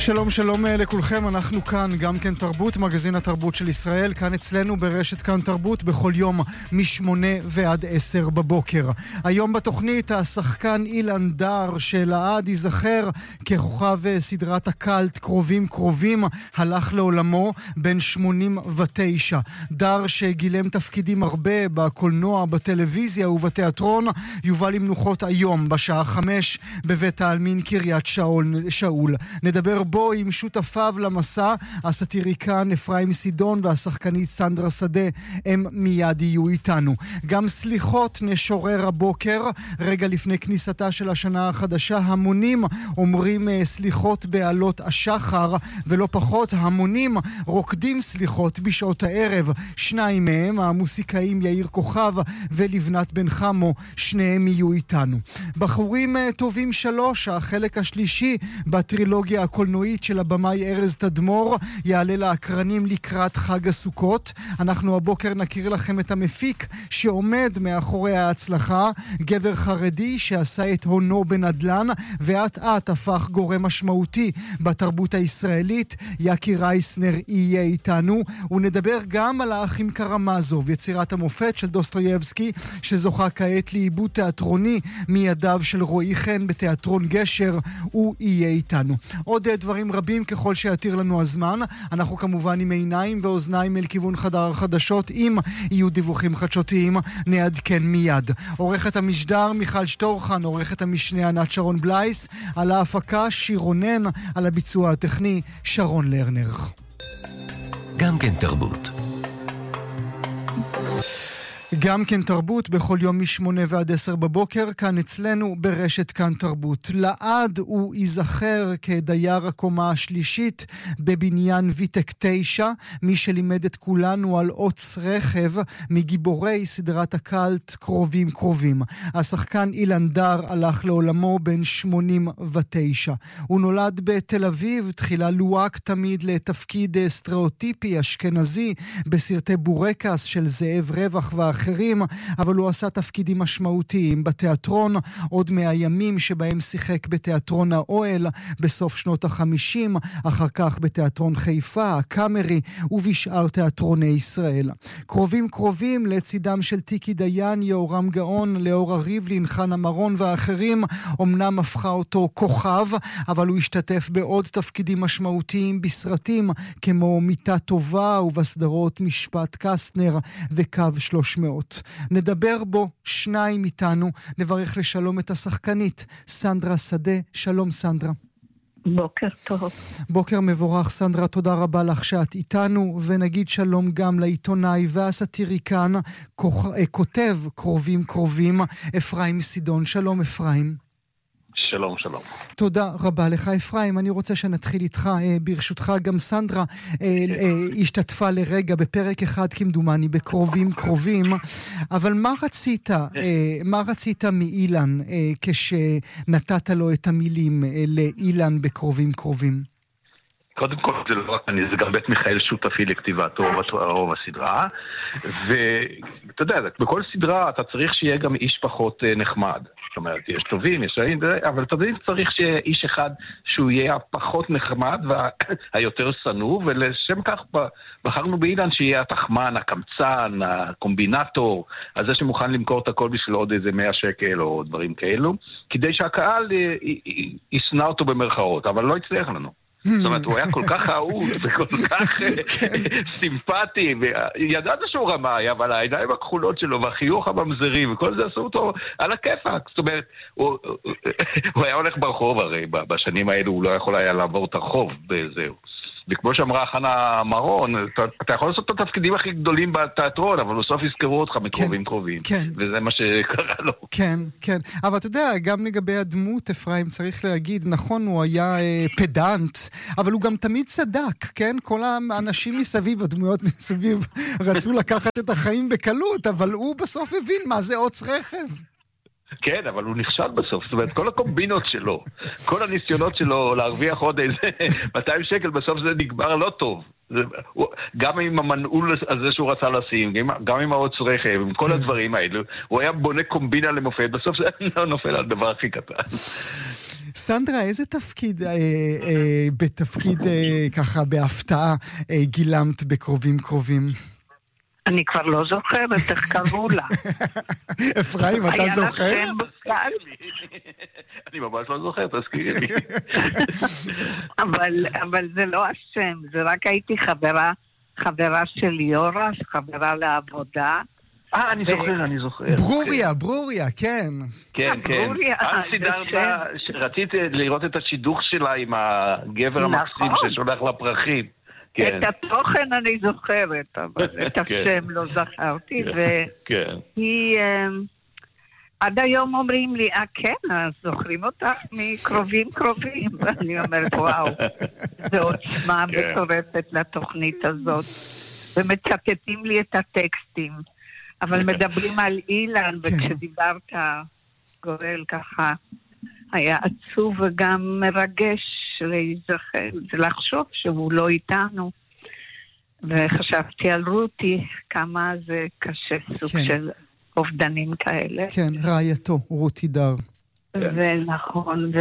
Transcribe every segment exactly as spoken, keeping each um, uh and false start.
שלום שלום לכולכם, אנחנו כאן גם כן תרבות, מגזין התרבות של ישראל, כאן אצלנו ברשת כאן תרבות בכל יום משמונה ועד עשר בבוקר. היום בתוכנית השחקן אילן דר שלעד ייזכר ככוכב סדרת הקלט קרובים קרובים הלך לעולמו בן שמונים ותשע. דר שגילם תפקידים הרבה בקולנוע, בטלוויזיה ובתיאטרון יובא למנוחות היום בשעה חמש בבית העלמין קריית שאול. שאול. נדבר בו עם שותפיו למסע, הסטיריקן אפרים סידון והשחקנית סנדרה שדה, הם מיד יהיו איתנו. גם סליחות נשורר הבוקר, רגע לפני כניסתה של השנה החדשה, המונים אומרים סליחות בעלות השחר, ולא פחות המונים רוקדים סליחות בשעות הערב. שניים מהם, המוסיקאים יאיר כוכב ולבנת בן חמו, שניהם יהיו איתנו. בחורים טובים שלוש, החלק השלישי בטרילוגיה הקולנועית של הבמאי ארז תדמור, יעלה לאקרנים לקראת חג הסוכות. אנחנו הבוקר נכיר לכם את המפיק שעומד מאחורי ההצלחה, גבר חרדי שעשה את הונו בנדלן ואת את הפך גורם משמעותי בתרבות הישראלית. יקי רייסנר יהיה איתנו, ונדבר גם על האחים קרמזוב, יצירת המופת של דוסטויבסקי שזוכה כעת לעיבוד תיאטרוני מידיו של רועי חן בתיאטרון גשר, הוא יהיה איתנו. עוד דברים רבים ככל שיתיר לנו הזמן. אנחנו כמובן עם עיניים ואוזניים אל כיוון חדר החדשות, אם יהיו דיווחים חדשותיים נעדכן מיד. עורכת המשדר מיכל שטורחן, עורכת המשנה ענת שרון בלייס, על ההפקה שירונן, על הביצוע הטכני שרון לרנר. גם כן תרבות. גם כן תרבות בכל יום משמונה ועד עשר בבוקר, כאן אצלנו ברשת כאן תרבות. לעד הוא ייזכר כדייר הקומה השלישית בבניין ויטק תשע, מי שלימד את כולנו על עוץ רכב מגיבורי סדרת הקלט קרובים קרובים. השחקן אילן דר הלך לעולמו בן שמונים ותשע. הוא נולד בתל אביב, תחילה לוהק תמיד לתפקיד סטריאוטיפי אשכנזי בסרטי בורקס של זאב רווח ואחרים, אבל הוא עשה תפקידים משמעותיים בתיאטרון, עוד מהימים שבהם שיחק בתיאטרון האוהל בסוף שנות החמישים, אחר כך בתיאטרון חיפה, הקאמרי ובשאר תיאטרוני ישראל. קרובים קרובים לצידם של טיקי דיין, יהורם גאון, לאורה ריבלין, חנה מרון ואחרים, אמנם הפכה אותו כוכב, אבל הוא השתתף בעוד תפקידים משמעותיים בסרטים כמו מיטה טובה ובסדרות משפט קסטנר וקו שלוש מאות. נדבר בו שניים איתנו, נברך לשלום את השחקנית סנדרה שדה. שלום סנדרה. בוקר טוב. בוקר מבורך סנדרה, תודה רבה לך שאת איתנו, ונגיד שלום גם לעיתונאי והסטיריקן, כותב קרובים קרובים, אפרים סידון. שלום אפרים. שלום, שלום. תודה רבה לך אפרים. אני רוצה שנתחיל איתך, ברשותך. גם סנדרה השתתפה לרגע בפרק אחד כמדומני בקרובים קרובים, אבל מה רצית, מה רצית מאילן כשנתת לו את המילים לאילן בקרובים קרובים? קודם כל זה לא רק אני, זה גם בית מיכאל שותפי לכתיבת רוב הסדרה, ואתה יודע, בכל סדרה אתה צריך שיהיה גם איש פחות נחמד. זאת אומרת, יש טובים, יש רעים, אבל תמיד צריך שיהיה איש אחד שהוא יהיה הפחות נחמד והיותר סנוב, ולשם כך בחרנו באילן שיהיה התחמן, הקמצן, הקומבינטור, הזה שמוכן למכור את הכל בשביל עוד איזה מאה שקל או דברים כאלו, כדי שהקהל ישנא אותו במרכאות, אבל לא יצליח לנו. זאת אומרת, הוא היה כל כך אהוד וכל כך סימפטי, וידעת שהוא רמאי, אבל העיניים הכחולות שלו והחיוך הממזרי וכל זה עשו אותו על הכיפק. זאת אומרת, הוא היה הולך ברחוב, הרי בשנים האלו הוא לא יכול היה לעבור את הרחוב וזהו. וכמו שאמרה חנה מרון, אתה, אתה יכול לעשות את התפקידים הכי גדולים בתיאטרון, אבל בסוף יזכרו אותך מקרובים כן, קרובים. כן. וזה מה שקרה לו. כן, כן. אבל אתה יודע, גם לגבי הדמות, אפרים, צריך להגיד, נכון, הוא היה אה, פדנט, אבל הוא גם תמיד צדק, כן? כל האנשים מסביב, הדמויות מסביב, רצו לקחת את החיים בקלות, אבל הוא בסוף הבין מה זה עוץ רכב. כן, אבל הוא נכשל בסוף. זאת אומרת, כל הקומבינות שלו, כל הניסיונות שלו להרוויח עוד איזה מאתיים שקל, בסוף זה נגמר לא טוב. זה, הוא, גם עם המנעול הזה שהוא רצה לשים, גם, גם עם העוץ רכב, עם כל הדברים האלו, הוא היה בונה קומבינה למופת, בסוף זה לא נופל על דבר הכי קטן. סנדרה, איזה תפקיד, אה, אה, בתפקיד אה, ככה בהפתעה אה, גילמת בקרובים קרובים? אני כבר לא זוכרת איך קראו לה. אפרים, אתה זוכר? היה לכם בקל? אני ממש לא זוכר, תזכירי לי. אבל, אבל זה לא השם, זה רק הייתי חברה, חברה של יורה, חברה לעבודה. אה, אני זוכר, אני זוכר. ברוריה, ברוריה, כן. כן, כן. ברוריה, את סידרת לה, רצית לראות את השידוך שלה עם הגבר המקסים ששולח לה פרחים. את התוכן אני זוכרת, אבל את השם לא זכרתי, והיא... עד היום אומרים לי, אה כן, אז זוכרים אותך מקרובים קרובים, ואני אומרת, וואו, זו עוצמה מטורפת לתוכנית הזאת, ומצטטים לי את הטקסטים, אבל מדברים על אילן, וכשדיברת, גורל ככה, היה עצוב וגם מרגש להיזכר, לחשוב שהוא לא איתנו, וחשבתי על רותי, כמה זה קשה, סוג של אובדנים כאלה. כן, רעייתו, רותי דר. ונכון,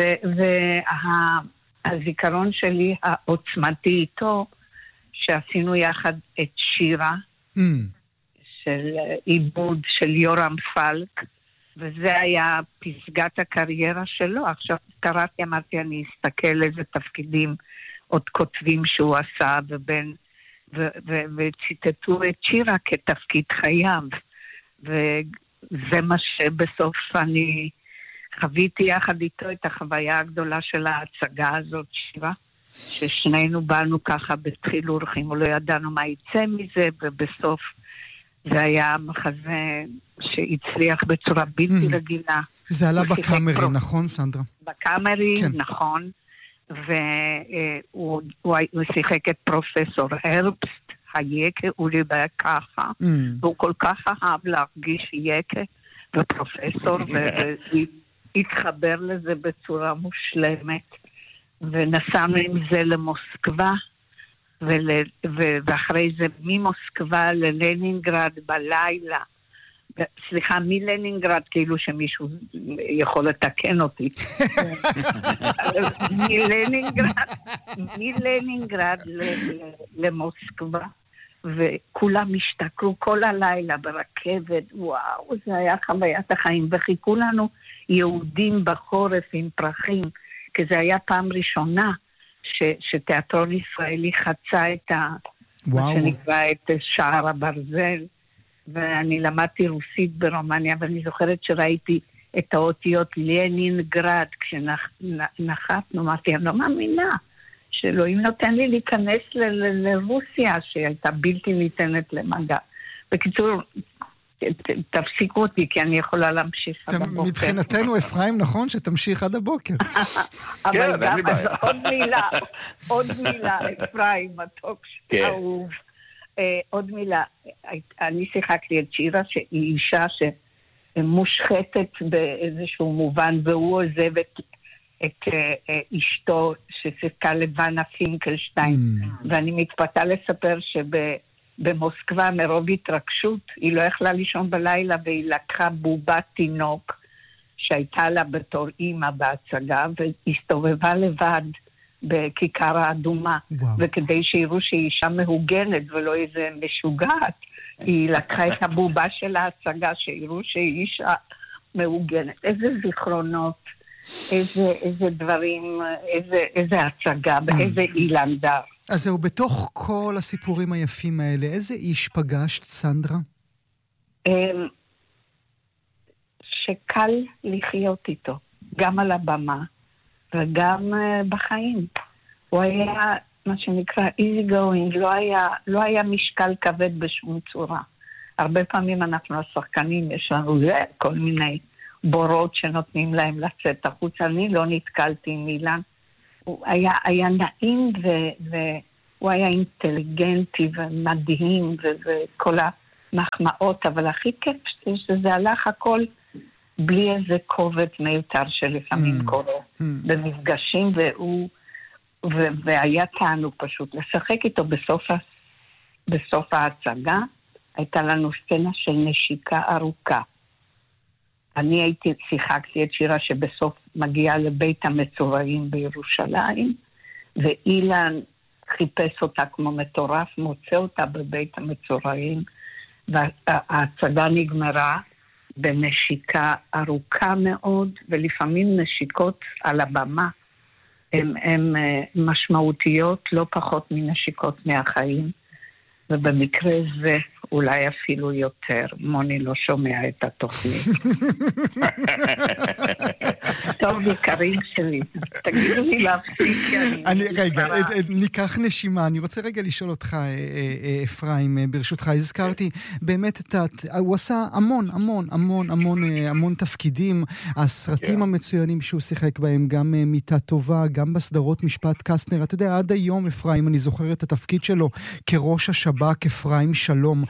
והזיכרון שלי העוצמתי איתו, שעשינו יחד את שירה, של עיבוד של יורם פלק, וזה היה פסגת הקריירה שלו. עכשיו קראתי, אמרתי, אני אסתכל איזה תפקידים עוד כותבים שהוא עשה, ובין, ו, ו, וציטטו את שירה כתפקיד חייו. וזה מה שבסוף אני חוויתי יחד איתו את החוויה הגדולה של ההצגה הזאת, שירה, ששנינו באנו ככה בתחיל אורחים, ולא ידענו מה יצא מזה, ובסוף זה היה מחזה שהצליח בצורה בלתי רגילה. זה עלה בקאמרי, נכון, סנדרה? בקאמרי, נכון, והוא שיחק את פרופסור הרבסט, היקה, הוא ליבה ככה, והוא כל כך אהב להרגיש יקה ופרופסור, והתחבר לזה בצורה מושלמת, ונסענו עם זה למוסקבה, ואחרי זה ממוסקבה ללנינגרד בלילה, סליחה, מלנינגרד, כאילו שמישהו יכול לתקן אותי. מלנינגרד, מלנינגרד למוסקבה, וכולם השתכרו כל הלילה ברכבת, וואו, זה היה חוויית החיים, וחיכו לנו יהודים בחורף עם פרחים, כי זה היה פעם ראשונה ש, שתיאטרון ישראלי חצה את ה... וואו. שנקרא את שער הברזל, ואני למדתי רוסית ברומניה, ואני זוכרת שראיתי את האותיות לנינגרד, כשנחתנו, אמרתי, אני לא מאמינה, שאלוהים נותן לי להיכנס ל- ל- לרוסיה, שהייתה בלתי ניתנת למגע. בקיצור, ת- תפסיקו אותי, כי אני יכולה להמשיך עד הבוקר. מבחינתנו, אפרים, נכון שתמשיך עד הבוקר. אבל גם, עוד מילה, עוד מילה, אפרים, מתוק אהוב. עוד מילה, אני שיחקתי את שירה, שהיא אישה שמושחתת באיזשהו מובן, והוא עוזב את, את אשתו ששיחקה לבנה פינקלשטיין, ואני מתפתה לספר שבמוסקבה מרוב התרגשות, היא לא יכלה לישון בלילה, והיא לקחה בובת תינוק שהייתה לה בתור אימא בהצגה, והסתובבה לבד בכיכר האדומה, וואו. וכדי שיראו שהיא אישה מהוגנת ולא איזה משוגעת, היא לקחה את הבובה של ההצגה, שיראו שהיא אישה מהוגנת. איזה זיכרונות, איזה, איזה דברים, איזה, איזה הצגה, ואיזה אילן דר. אז זהו, בתוך כל הסיפורים היפים האלה, איזה איש פגשת, סנדרה? שקל לחיות איתו, גם על הבמה, וגם uh, בחיים. הוא היה, מה שנקרא, easy going, לא היה, לא היה משקל כבד בשום צורה. הרבה פעמים אנחנו השחקנים, יש לנו זה, כל מיני בורות שנותנים להם לצאת החוץ. אני לא נתקלתי עם אילן. הוא היה, היה נעים, ו, והוא היה אינטליגנטי ומדהים, ו, וכל המחמאות, אבל הכי כיף שזה הלך הכל בלי איזה כובד מיותר שלפעמים קורה במפגשים, והוא, והיה תענוג פשוט לשחק איתו. בסוף, בסוף ההצגה הייתה לנו סצנה של נשיקה ארוכה, אני הייתי, שיחקתי את שירה שבסוף מגיעה לבית המצורעים בירושלים, ואילן חיפש אותה כמו מטורף, מוצא אותה בבית המצורעים, וההצגה נגמרה בנשיקה ארוכה מאוד, ולפעמים נשיקות על הבמה, הן משמעותיות לא פחות מנשיקות מהחיים, ובמקרה זה אולי אפילו יותר. מוני לא שומע את התוכנית. טוב, יקרים שלי, תגידו לי להפסיק. אני, רגע, ניקח נשימה. אני רוצה רגע לשאול אותך, אפרים, ברשותך. הזכרתי באמת, הוא עשה המון, המון, המון, המון, המון תפקידים. הסרטים המצוינים שהוא שיחק בהם, גם מיטה טובה, גם בסדרות משפט קסטנר. אתה יודע, עד היום, אפרים, אני זוכר את התפקיד שלו כראש השב"כ, אפרים שלום.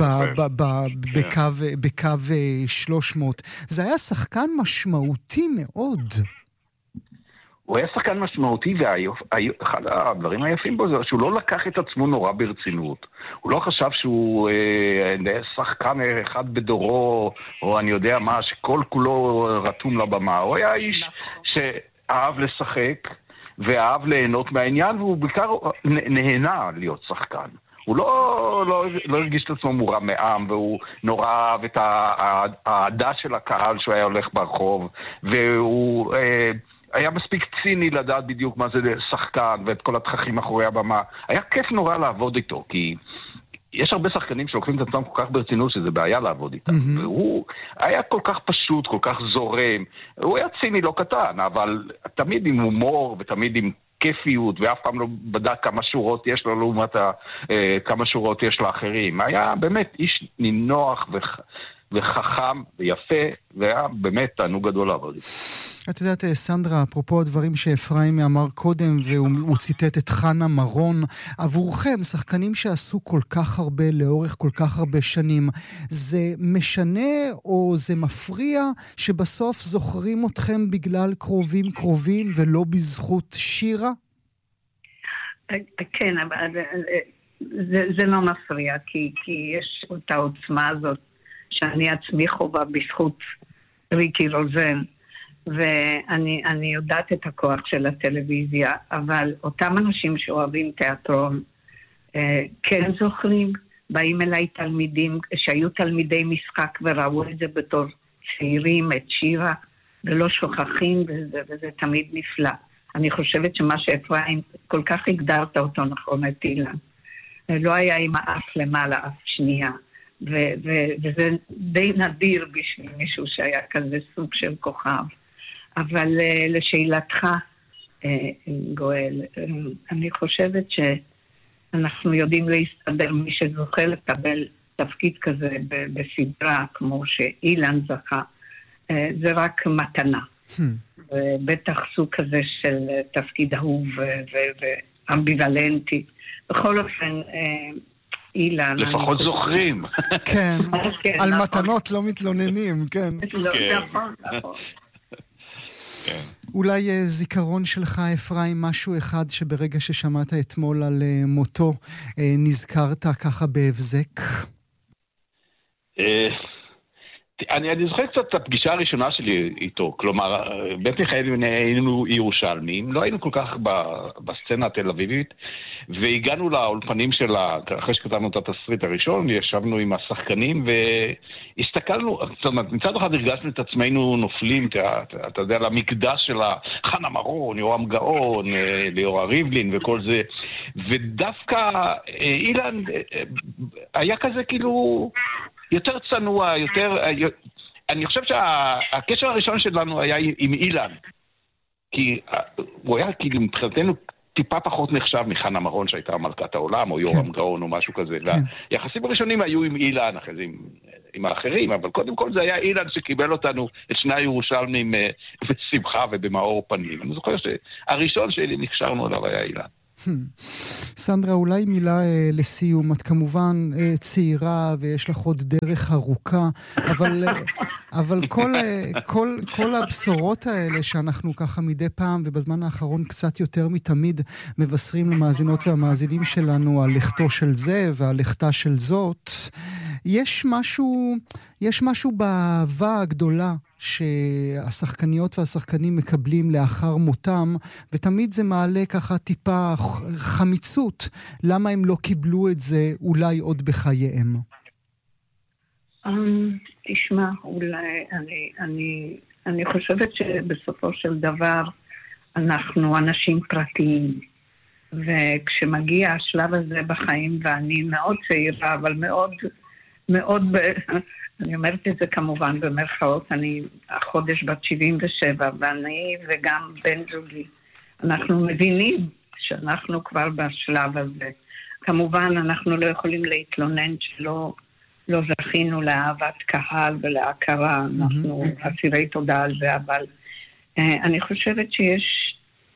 בקו שלוש מאות. זה היה שחקן משמעותי מאוד. הוא היה שחקן משמעותי, ואחד הדברים היפים בו זה שהוא לא לקח את עצמו נורא ברצינות. הוא לא חשב שהוא שחקן אחד בדורו, או אני יודע מה, שכל כולו רתום לבמה. הוא היה איש שאהב לשחק, ואהב ליהנות מהעניין, והוא בעיקר נהנה להיות שחקן. הוא לא, לא, לא הרגיש את עצמו מורם מעם, והוא נורא אהב את העדה של הקהל שהוא היה הולך ברחוב, והוא אה, היה מספיק ציני לדעת בדיוק מה זה שחקן, ואת כל התככים אחורי הבמה. היה כיף נורא לעבוד איתו, כי יש הרבה שחקנים שלוקחים את עצמם כל כך ברצינות שזה בעיה לעבוד איתם. Mm-hmm. והוא היה כל כך פשוט, כל כך זורם. הוא היה ציני לא קטן, אבל תמיד עם הומור ותמיד עם כיפיות, ואף פעם לא בדק כמה שורות יש לו לעומת כמה שורות יש לאחרים. היה באמת איש נינוח וח... וחכם ויפה, והיה באמת תענוג גדול לעבוד. את יודעת, סנדרה, אפרופו הדברים שאפרים אמר קודם, והוא ציטט את חנה מרון, עבורכם, שחקנים שעשו כל כך הרבה לאורך כל כך הרבה שנים, זה משנה או זה מפריע שבסוף זוכרים אתכם בגלל קרובים קרובים ולא בזכות שירה? כן, אבל זה, זה לא מפריע, כי, כי יש את העוצמה הזאת שאני עצמי חובה בזכות ריקי רוזן, ואני אני יודעת את הכוח של הטלוויזיה, אבל אותם אנשים שאוהבים תיאטרון אה, כן זוכרים, באים אליי תלמידים שהיו תלמידי משחק וראו את זה בתור צעירים, את שירה, ולא שוכחים, וזה, וזה תמיד נפלא. אני חושבת שמה שאפרים, כל כך הגדרת אותו נכון את אילן, לא היה עם האף למעלה, אף שנייה. ו- ו- וזה די נדיר בשביל מישהו שהיה כזה סוג של כוכב. אבל uh, לשאלתך, uh, גואל, uh, אני חושבת שאנחנו יודעים להסתדר, מי שזוכה לקבל תפקיד כזה ב- בסדרה, כמו שאילן זכה, uh, זה רק מתנה. Hmm. ובטח סוג כזה של תפקיד אהוב ואמביוולנטי. בכל אופן, uh, אילן. לפחות זוכרים. כן, על מתנות לא מתלוננים, כן. נכון, נכון. אולי זיכרון שלך, אפרים, משהו אחד שברגע ששמעת אתמול על מותו, נזכרת ככה בהבזק? אני, אני זוכר קצת את הפגישה הראשונה שלי איתו, כלומר, בית מיכאל היינו ירושלמים, לא היינו כל כך בסצנה התל אביבית, והגענו לאולפנים שלה, אחרי שכתבנו את התסריט הראשון, ישבנו עם השחקנים והסתכלנו, זאת אומרת, מצד אחד הרגשנו את עצמנו נופלים, אתה, אתה יודע, למקדש של חנה מרון, יורם גאון, ליאורה ריבלין וכל זה, ודווקא אילן היה כזה כאילו יותר צנוע, יותר... אני חושב שהקשר הראשון שלנו היה עם אילן, כי הוא היה כאילו מבחינתנו טיפה פחות נחשב מחנה מרון שהייתה מלכת העולם, או יורם גאון או משהו כזה. והיחסים הראשונים היו עם אילן, אחרי זה עם, עם האחרים, אבל קודם כל זה היה אילן שקיבל אותנו, את שני הירושלמים, בשמחה ובמאור פנים. אני זוכר שהראשון שלי נקשרנו עליו היה אילן. סנדרה, אולי מילה אה, לסיום. את כמובן אה, צעירה ויש לך עוד דרך ארוכה, אבל, אה, אבל כל, אה, כל, כל הבשורות האלה שאנחנו ככה מדי פעם ובזמן האחרון קצת יותר מתמיד מבשרים למאזינות והמאזינים שלנו על לכתו של זה ועל לכתה של זאת, יש משהו, יש משהו באהבה הגדולה שהשחקניות והשחקנים מקבלים לאחר מותם, ותמיד זה מעלה ככה טיפה חמיצות. למה הם לא קיבלו את זה אולי עוד בחייהם? תשמע, אולי אני, אני, אני חושבת שבסופו של דבר אנחנו אנשים פרטיים, וכשמגיע השלב הזה בחיים, ואני מאוד צעירה, אבל מאוד, מאוד, אני אומרת את זה כמובן במרכאות, אני החודש בת שבעים ושבע, ואני וגם בן זוגי, אנחנו מבינים שאנחנו כבר בשלב הזה. כמובן אנחנו לא יכולים להתלונן שלא לא זכינו לאהבת קהל ולהכרה, אנחנו אסירי תודה על זה, אבל אני חושבת שיש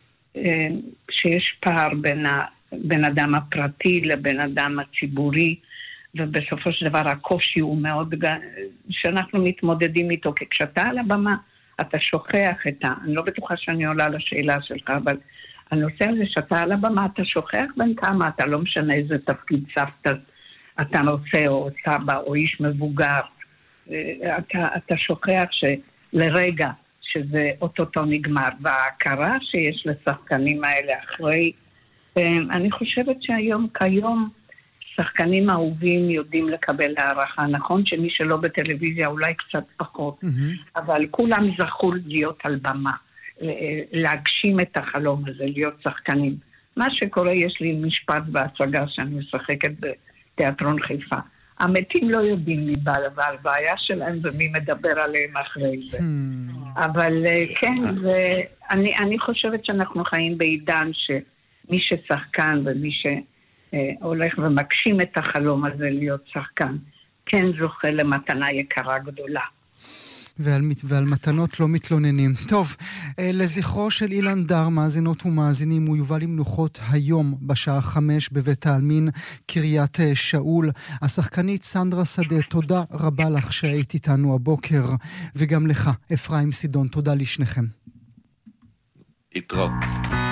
שיש פער בין הבן אדם הפרטי לבן אדם הציבורי, ובסופו של דבר הקושי הוא מאוד, שאנחנו מתמודדים איתו, כי כשאתה על הבמה, אתה שוכח את ה... אני לא בטוחה שאני עולה לשאלה שלך, אבל הנושא הזה שאתה על הבמה, אתה שוכח בין כמה, אתה לא משנה איזה תפקיד סבתא, אתה רוצה או סבא או איש מבוגר, אתה, אתה שוכח שלרגע, שזה אוטוטו נגמר, וההכרה שיש לשחקנים האלה אחרי, אני חושבת שהיום, כיום, שחקנים אהובים יודעים לקבל הערכה, נכון שמי שלא בטלוויזיה אולי קצת פחות, mm-hmm. אבל כולם זכו להיות על במה, להגשים את החלום הזה, להיות שחקנים. מה שקורה, יש לי משפט בהצגה שאני משחקת בתיאטרון חיפה. המתים לא יודעים מי בא בהלוויה שלהם ומי מדבר עליהם אחרי זה. אבל כן, אני, אני חושבת שאנחנו חיים בעידן שמי ששחקן ומי שהולך ומגשים את החלום הזה להיות שחקן, כן זוכה למתנה יקרה גדולה. ועל, ועל מתנות לא מתלוננים. טוב, לזכרו של אילן דר, מאזינות ומאזינים, הוא יובא למנוחות היום בשעה חמש בבית העלמין קריית שאול. השחקנית סנדרה שדה, תודה רבה לך שהיית איתנו הבוקר, וגם לך, אפרים סידון, תודה לשניכם. להתראות.